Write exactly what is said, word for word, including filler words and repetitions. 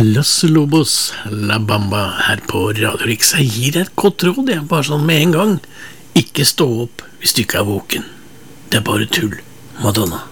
Los Lobos, La Bamba her på Radio Rix. Jeg gir deg et godt råd, jeg, bare sånn med en gang. Ikke stå opp hvis du ikke er våken. Det er bare tull. Madonna.